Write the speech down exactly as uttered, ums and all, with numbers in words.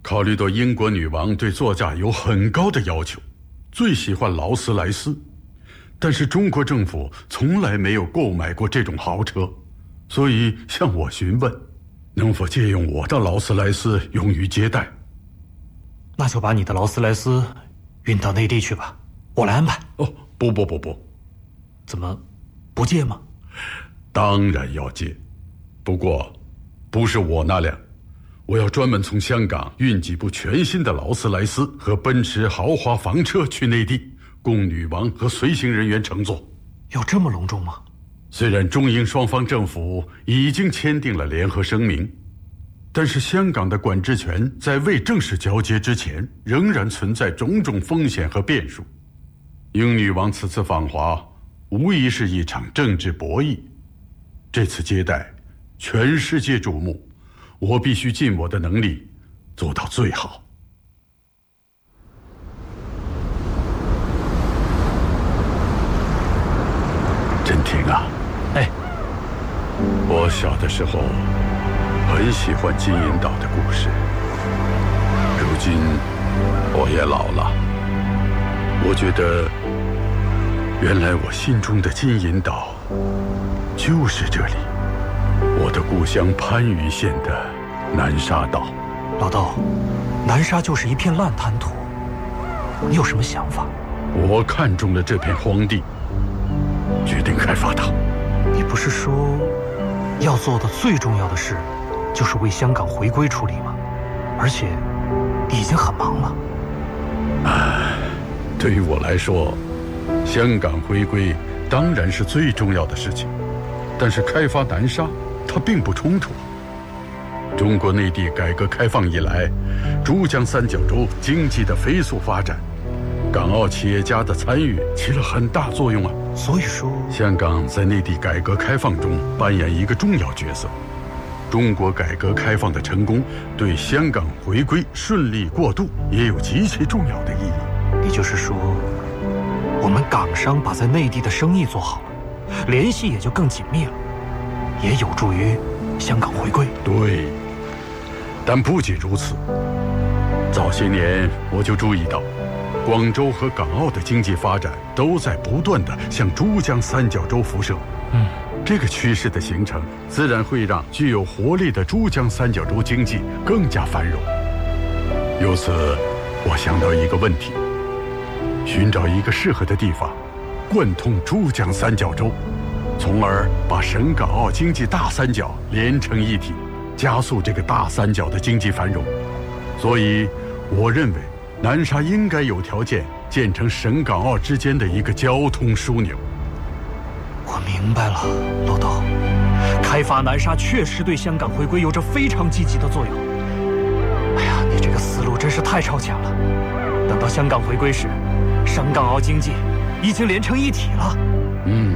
考虑到英国女王对座驾有很高的要求，最喜欢劳斯莱斯，但是中国政府从来没有购买过这种豪车，所以向我询问，能否借用我的劳斯莱斯用于接待。 那就把你的劳斯莱斯运到内地去吧，我来安排。 哦，不不不不， 怎么不借吗？ 当然要借，不过不是我那辆，我要专门从香港运几部全新的劳斯莱斯和奔驰豪华房车去内地，供女王和随行人员乘坐。 有这么隆重吗？ 虽然中英双方政府已经签订了联合声明，但是香港的管制权在未正式交接之前，仍然存在种种风险和变数。英女王此次访华，无疑是一场政治博弈。这次接待，全世界瞩目，我必须尽我的能力，做到最好。振廷啊， 哎， 我小的时候很喜欢金银岛的故事，如今我也老了，我觉得原来我心中的金银岛就是这里，我的故乡番禺县的南沙岛。 老豆，南沙就是一片烂滩土，你有什么想法？ 我看中了这片荒地，决定开发它。 你不是说要做的最重要的事就是为香港回归出力吗？而且你已经很忙了。 唉，对于我来说，香港回归当然是最重要的事情，但是开发南沙它并不冲突。中国内地改革开放以来，珠江三角洲经济的飞速发展，港澳企业家的参与起了很大作用啊。 所以说， 香港在内地改革开放中扮演一个重要角色。中国改革开放的成功，对香港回归顺利过渡也有极其重要的意义。 也就是说，我们港商把在内地的生意做好了，联系也就更紧密了，也有助于香港回归。 对，但不仅如此，早些年我就注意到，广州和港澳的经济发展都在不断地向珠江三角洲辐射。 嗯， 这个趋势的形成，自然会让具有活力的珠江三角洲经济更加繁荣。由此，我想到一个问题：寻找一个适合的地方，贯通珠江三角洲，从而把省港澳经济大三角连成一体，加速这个大三角的经济繁荣。所以，我认为南沙应该有条件建成省港澳之间的一个交通枢纽。 我明白了，老豆，开发南沙确实对香港回归有着非常积极的作用。哎呀，你这个思路真是太超前了。等到香港回归时，省港澳经济已经连成一体了。 嗯，